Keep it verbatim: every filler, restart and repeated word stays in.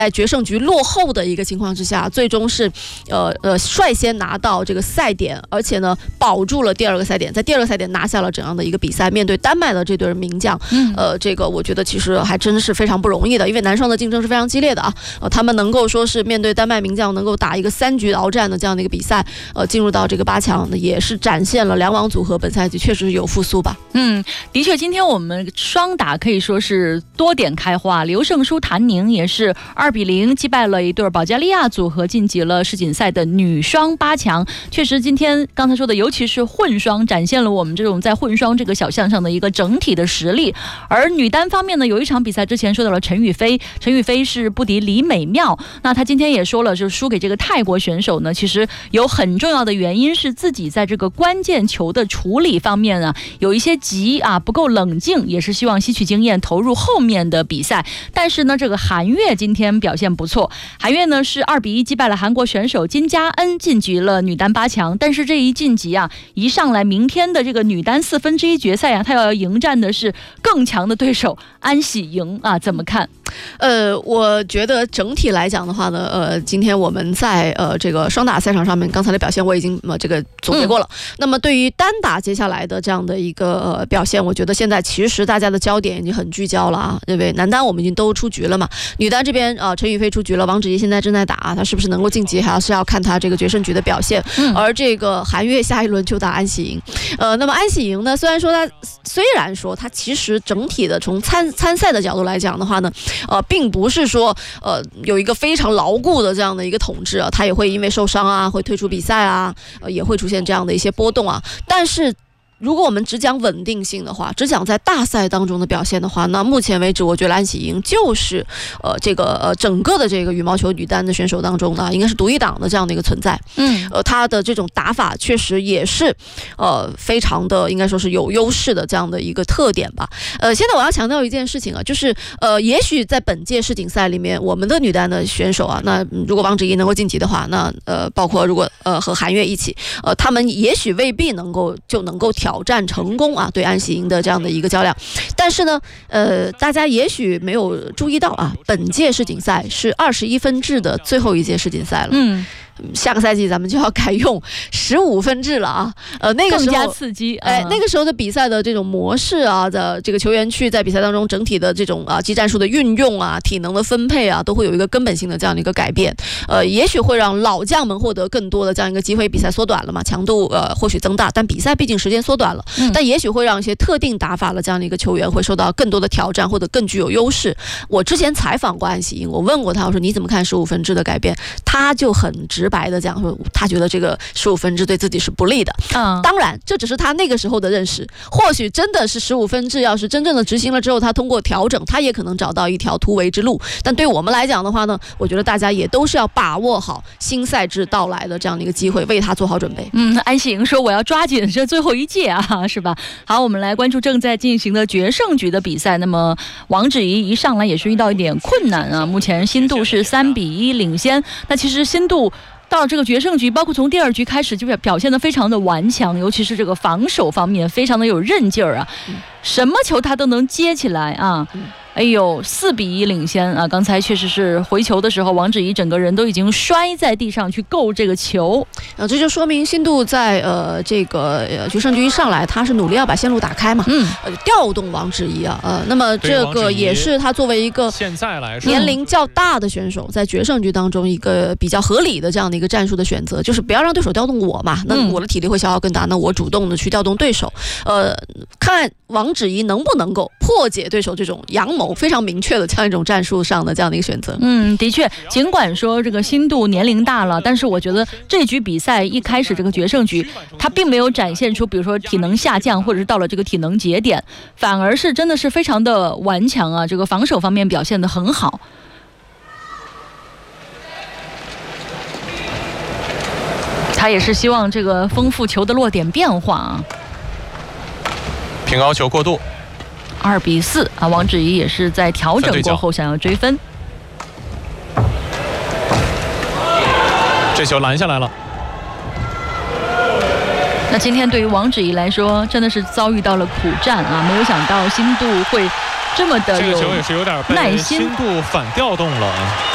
在决胜局落后的一个情况之下，最终是呃呃率先拿到这个赛点，而且呢保住了第二个赛点，在第二个赛点拿下了这样的一个比赛。面对丹麦的这对名将，嗯，呃，这个我觉得其实还真是非常不容易的，因为男双的竞争是非常激烈的啊。呃，他们能够说是面对丹麦名将能够打一个三局鏖战的这样的一个比赛，呃，进入到这个八强，也是展现了两网组合本赛季确实是有复苏吧。 嗯，的确，今天我们双打可以说是多点开花，刘胜书、谭宁也是二比零击败了一对保加利亚组合，晋级了世锦赛的女双八强。确实，今天刚才说的，尤其是混双，展现了我们这种在混双这个小项上的一个整体的实力。而女单方面呢，有一场比赛之前说到了陈雨菲，陈雨菲是不敌李美妙，那她今天也说了，就是输给这个泰国选手呢，其实有很重要的原因是自己在这个关键球的处理方面啊，有一些急啊，不够冷静，也是希望吸取经验，投入后面的比赛。但是呢，这个韩悦今天表现不错，韩悦呢是二比一击败了韩国选手金佳恩，晋级了女单八强。但是这一晋级啊，一上来明天的这个女单四分之一决赛啊，她要迎战的是更强的对手安喜莹啊，怎么看？ 呃，我觉得整体来讲的话呢，呃，今天我们在呃这个双打赛场上面，刚才的表现我已经呃这个总结过了。嗯、那么对于单打接下来的这样的一个呃表现，我觉得现在其实大家的焦点已经很聚焦了啊，因为男单我们已经都出局了嘛，女单这边啊、呃、陈雨菲出局了，王芷怡现在正在打，她是不是能够晋级，还是要看她这个决胜局的表现。嗯、而这个韩悦下一轮就打安喜莹，呃，那么安喜莹呢，虽然说她虽然说她其实整体的从参参赛的角度来讲的话呢。呃，并不是说呃有一个非常牢固的这样的一个统治啊，他也会因为受伤啊，会退出比赛啊，呃，也会出现这样的一些波动啊，但是。如果我们只讲稳定性的话，只讲在大赛当中的表现的话，那目前为止，我觉得安喜莹就是呃这个呃整个的这个羽毛球女单的选手当中呢，应该是独一档的这样的一个存在。嗯，呃，她的这种打法确实也是呃非常的应该说是有优势的这样的一个特点吧。呃，现在我要强调一件事情啊，就是呃，也许在本届世锦赛里面，我们的女单的选手啊，那如果王芷怡能够晋级的话，那呃包括如果呃和韩悦一起，呃，他们也许未必能够就能够挑。挑战成功啊，对安喜莹的这样的一个较量，但是呢，呃，大家也许没有注意到啊，本届世锦赛是二十一分制的最后一届世锦赛了。嗯。下个赛季咱们就要改用十五分制了啊，呃，那个时候更加刺激， 哎、呃，那个时候的比赛的这种模式啊的这个球员去在比赛当中整体的这种啊技战术的运用啊、体能的分配啊，都会有一个根本性的这样的一个改变，呃，也许会让老将们获得更多的这样一个机会，比赛缩短了嘛，强度呃或许增大，但比赛毕竟时间缩短了，嗯、但也许会让一些特定打法的这样的一个球员会受到更多的挑战或者更具有优势。我之前采访过安喜莹，我问过他，我说你怎么看十五分制的改变？他就很直白的讲说，他觉得这个十五分制对自己是不利的。嗯，当然这只是他那个时候的认识，或许真的是十五分制要是真正的执行了之后，他通过调整，他也可能找到一条突围之路。但对我们来讲的话呢，我觉得大家也都是要把握好新赛制到来的这样的一个机会，为他做好准备。 嗯，安喜莹说我要抓紧这最后一届啊，是吧？好，我们来关注正在进行的决胜局的比赛。那么王芷怡一上来也是遇到一点困难啊，目前新度是三比一领先。那其实新度到了这个决胜局，包括从第二局开始就表表现得非常的顽强，尤其是这个防守方面非常的有韧劲儿啊，嗯、什么球他都能接起来啊。嗯哎呦，四比一领先啊！刚才确实是回球的时候，王芷怡整个人都已经摔在地上去够这个球， 啊，这就说明新度在呃这个呃决胜局一上来，他是努力要把线路打开嘛，嗯，呃、调动王芷怡啊，呃，那么这个也是他作为一个现在来说年龄较大的选手，在决胜局当中一个比较合理的这样的一个战术的选择，就是不要让对手调动我嘛，那我的体力会消耗更大，那我主动的去调动对手，呃，看王芷怡能不能够破解对手这种阳谋。非常明确的这样一种战术上的这样的一个选择。 嗯，的确，尽管说这个新度年龄大了，但是我觉得这局比赛一开始这个决胜局，他并没有展现出比如说体能下降，或者是到了这个体能节点，反而是真的是非常的顽强啊，这个防守方面表现得很好。他也是希望这个丰富球的落点变化啊。 平高球过渡。 二比四啊，王芷怡也是在调整过后想要追分， 这球拦下来了。 那今天对于王芷怡来说，真的是遭遇到了苦战啊！没有想到新度会这么的有耐心， 新度反调动了。